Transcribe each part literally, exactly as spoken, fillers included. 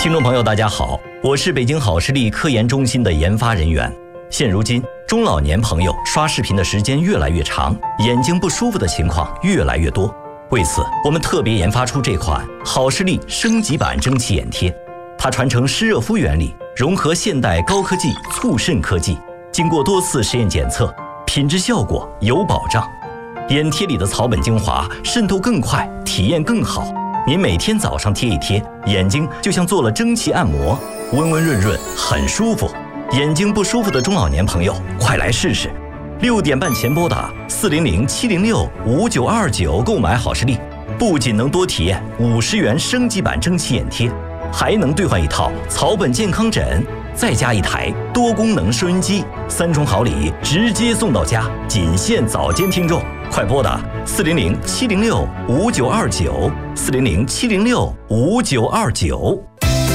听众朋友大家好，我是北京好视力科研中心的研发人员。现如今中老年朋友刷视频的时间越来越长，眼睛不舒服的情况越来越多。为此，我们特别研发出这款好视力升级版蒸汽眼贴，它传承湿热敷原理，融合现代高科技促渗科技，经过多次实验检测，品质效果有保障。眼贴里的草本精华渗透更快，体验更好。您每天早上贴一贴，眼睛就像做了蒸汽按摩，温温润润，很舒服。眼睛不舒服的中老年朋友，快来试试！六点半前拨打四零零七零六五九二九购买好视力，不仅能多体验五十元升级版蒸汽眼贴，还能兑换一套草本健康枕，再加一台多功能收音机，三重好礼直接送到家，仅限早间听众。快拨打四零零七零六五九二九，四零零七零六五九二九。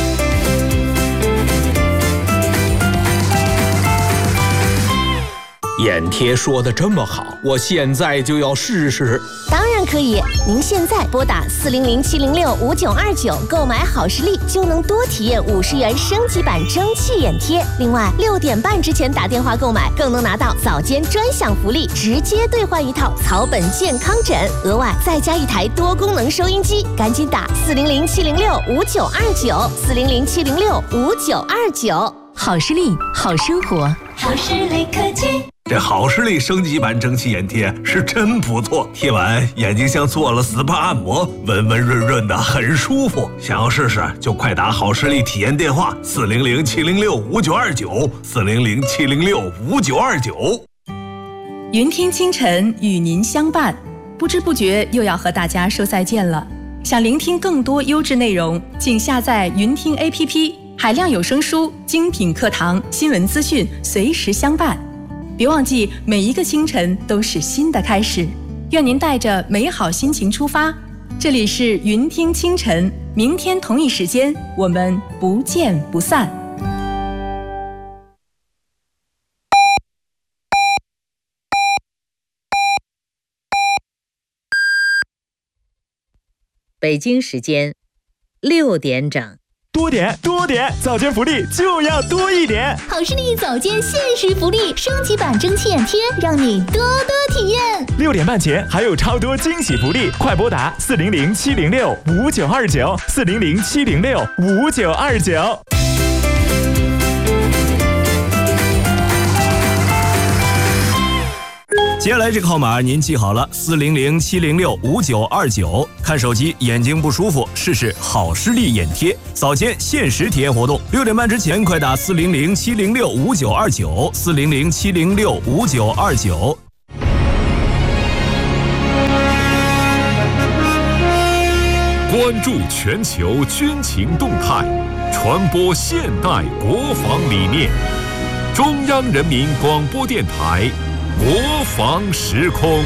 眼贴说的这么好，我现在就要试试。 当然可以，您现在拨打四零零七零六五九二九购买好视力，就能多体验五十元升级版蒸汽眼贴。另外，六点半之前打电话购买，更能拿到早间专享福利，直接兑换一套草本健康枕，额外再加一台多功能收音机。赶紧打四零零七零六五九二九，四零零七零六五九二九。 好视力，好生活， 好视力科技。 这好视力升级版蒸汽眼贴是真不错，贴完眼睛像做了 S P A 按摩，温温润润的，很舒服。想要试试就快打好视力体验电话四零零七零六五九二九，四零零七零六五九二九。 云听清晨与您相伴，不知不觉又要和大家说再见了。想聆听更多优质内容，请下载云听 A P P， 海量有声书、精品课堂、新闻资讯随时相伴。别忘记，每一个清晨都是新的开始。愿您带着美好心情出发。这里是云听清晨，明天同一时间我们不见不散。 北京时间六点整。 多点多点，早间福利就要多一点。 好视力早间限时福利，升级版蒸汽眼贴，让你多多体验。 六点半前还有超多惊喜福利，快拨打四零零七零六五九二九，四零零七零六五九二九。 接下来这个号码您记好了，四零零七零六五九二九。看手机眼睛不舒服，试试好视力眼贴，早间限时体验活动。六点半之前快打四零零七零六五九二九，四零零七零六五九二九。 关注全球军情动态，传播现代国防理念。中央人民广播电台。国防时空，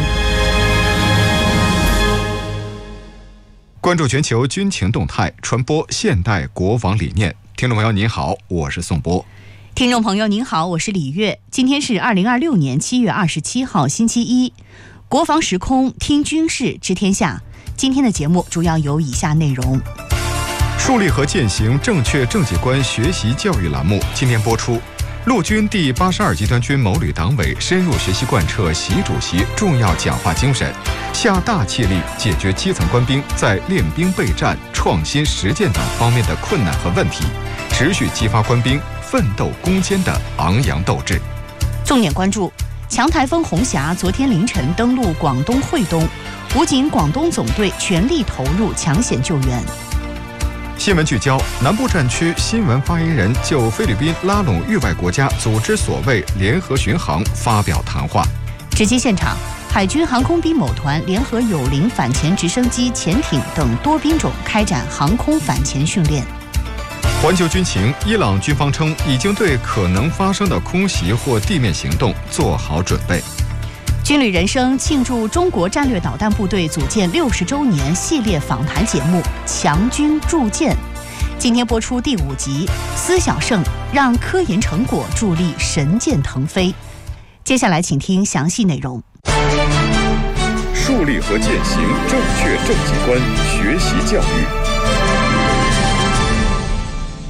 关注全球军情动态，传播现代国防理念。听众朋友您好，我是宋波。 听众朋友您好，我是李月。今天是二零二六年七月二十七号星期一，国防时空听军事知天下。今天的节目主要有以下内容： 树立和践行正确政绩观学习教育栏目今天播出。陆军第八十二集团军某旅党委深入学习贯彻习主席重要讲话精神，下大气力解决基层官兵在练兵备战、创新实践等方面的困难和问题，持续激发官兵奋斗攻坚的昂扬斗志。 重点关注：强台风红霞昨天凌晨登陆广东惠东，武警广东总队全力投入抢险救援。 新闻聚焦：南部战区新闻发言人就菲律宾拉拢域外国家组织所谓联合巡航发表谈话。 直击现场，海军航空兵某团联合友邻反潜直升机、潜艇等多兵种开展航空反潜训练。 环球军情：伊朗军方称已经对可能发生的空袭或地面行动做好准备。 军旅人生庆祝中国战略导弹部队组建六十周年系列访谈节目《强军铸剑》，今天播出第五集，思小胜让科研成果助力神剑腾飞。接下来请听详细内容。 树立和践行正确政绩观学习教育。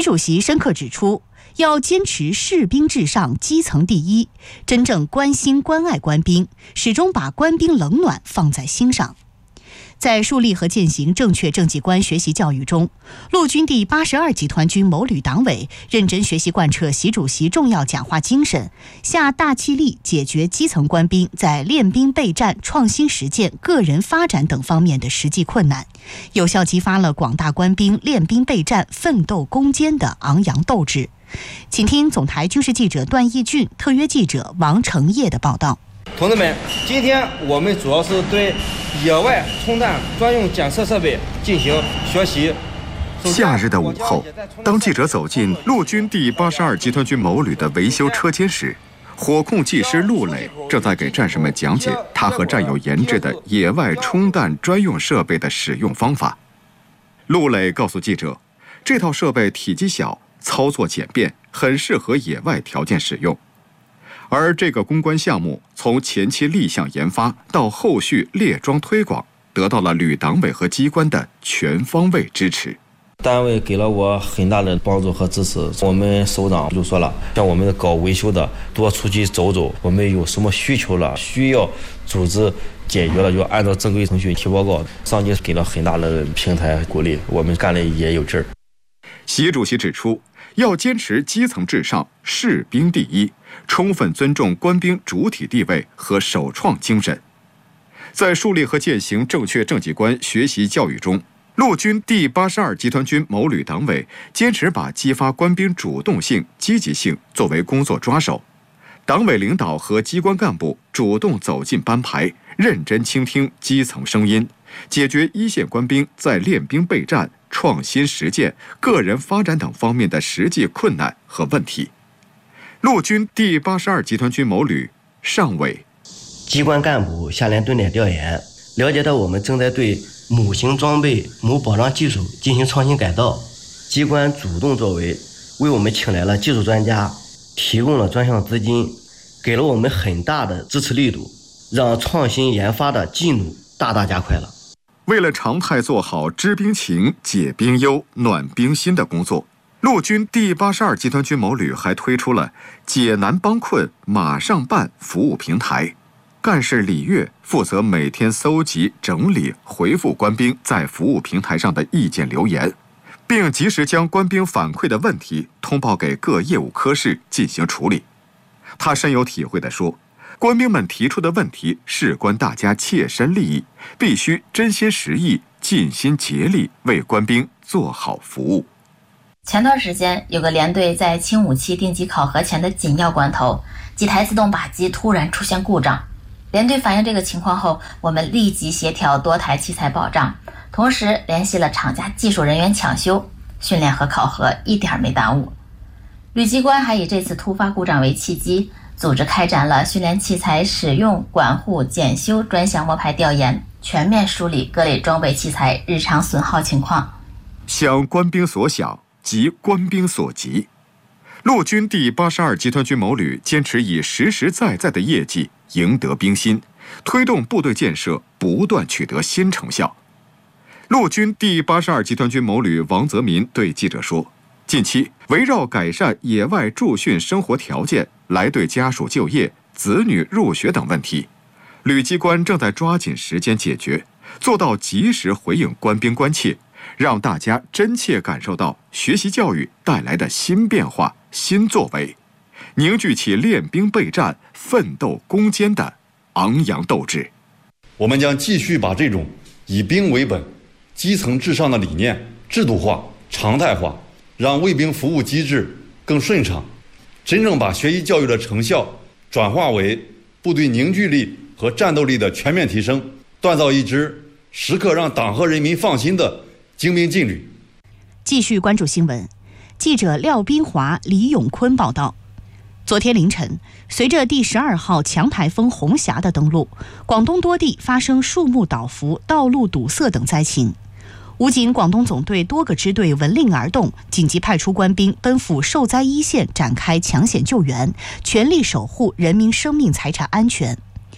主席深刻指出，要坚持士兵至上、基层第一，真正关心关爱官兵，始终把官兵冷暖放在心上。在树立和践行正确政绩观学习教育中，陆军第八十二集团军某旅党委认真学习贯彻习主席重要讲话精神，下大气力解决基层官兵在练兵备战、创新实践、个人发展等方面的实际困难，有效激发了广大官兵练兵备战、奋斗攻坚的昂扬斗志。请听总台军事记者段义俊、特约记者王成业的报道。 同志们，今天我们主要是对野外冲弹专用检测设备进行学习。 夏日的午后，当记者走进陆军第八十二集团军某旅的维修车间时，火控技师陆磊正在给战士们讲解他和战友研制的野外冲弹专用设备的使用方法。陆磊告诉记者，这套设备体积小，操作简便，很适合野外条件使用。而这个攻关项目从前期立项研发到后续列装推广，得到了旅党委和机关的全方位支持。 单位给了我很大的帮助和支持。我们首长就说了，像我们搞维修的多出去走走，我们有什么需求了，需要组织解决了，就按照正规程序提报告。上级给了很大的平台鼓励，我们干的也有劲儿。 习主席指出，要坚持基层至上、士兵第一，充分尊重官兵主体地位和首创精神。在树立和践行正确政绩观学习教育中，陆军第八十二集团军某旅党委坚持把激发官兵主动性、积极性作为工作抓手。党委领导和机关干部主动走进班排，认真倾听基层声音，解决一线官兵在练兵备战、创新实践、个人发展等方面的实际困难和问题。陆军第八十二集团军某旅上尉、 机关干部下连蹲点调研，了解到我们正在对某型装备、某保障技术进行创新改造，机关主动作为，为我们请来了技术专家，提供了专项资金，给了我们很大的支持力度，让创新研发的进度大大加快了。 为了常态做好知兵情、解兵忧、暖兵心的工作，陆军第八十二集团军某旅还推出了解难帮困马上办服务平台。干事李月负责每天搜集、整理、回复官兵在服务平台上的意见留言，并及时将官兵反馈的问题通报给各业务科室进行处理。他深有体会地说，官兵们提出的问题事关大家切身利益，必须真心实意、尽心竭力为官兵做好服务。 前段时间，有个连队在轻武器定级考核前的紧要关头，几台自动靶机突然出现故障。连队反映这个情况后，我们立即协调多台器材保障，同时联系了厂家技术人员抢修，训练和考核一点没耽误。旅机关还以这次突发故障为契机，组织开展了训练器材使用、管护、检修专项摸排调研，全面梳理各类装备器材日常损耗情况。 想官兵所想，急官兵所急。陆军第八十二集团军某旅坚持以实实在在的业绩赢得兵心，推动部队建设不断取得新成效。陆军第八十二集团军某旅王泽民对记者说，近期围绕改善野外驻训生活条件、来队家属就业、子女入学等问题，旅机关正在抓紧时间解决，做到及时回应官兵关切，让大家真切感受到学习教育带来的新变化、新作为，凝聚起练兵备战、奋斗攻坚的昂扬斗志。 我们将继续把这种以兵为本、基层至上的理念制度化、常态化，让卫兵服务机制更顺畅，真正把学习教育的成效转化为部队凝聚力和战斗力的全面提升，锻造一支时刻让党和人民放心的精兵劲旅。 继续关注新闻，记者廖斌华、李永坤报道。昨天凌晨，随着第十二号强台风红霞的登陆，广东多地发生树木倒伏、道路堵塞等灾情。武警广东总队多个支队闻令而动，紧急派出官兵奔赴受灾一线，展开抢险救援，全力守护人民生命财产安全。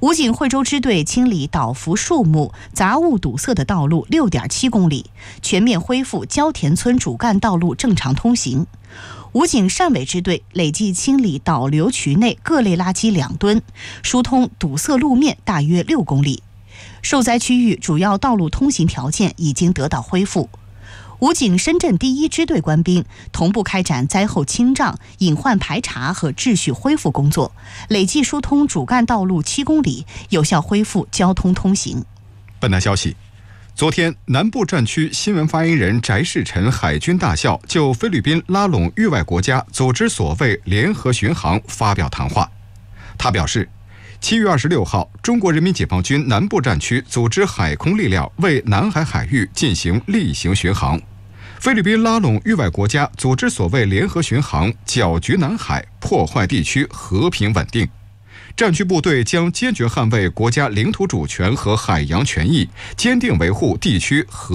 武警惠州支队清理倒伏树木、杂物堵塞的道路 六点七公里，全面恢复焦田村主干道路正常通行。武警汕尾支队累计清理导流渠内各类垃圾两吨，疏通堵塞路面大约六公里。受灾区域主要道路通行条件已经得到恢复。武警深圳第一支队官兵同步开展灾后清障、隐患排查和秩序恢复工作，累计疏通主干道路七公里，有效恢复交通通行。 本台消息，昨天南部战区新闻发言人翟世臣海军大校就菲律宾拉拢域外国家组织所谓联合巡航发表谈话。他表示，七月二十六号，中国人民解放军南部战区组织海空力量为南海海域进行例行巡航。菲律宾拉拢域外国家组织所谓联合巡航，搅局南海，破坏地区和平稳定。战区部队将坚决捍卫国家领土主权和海洋权益，坚定维护地区和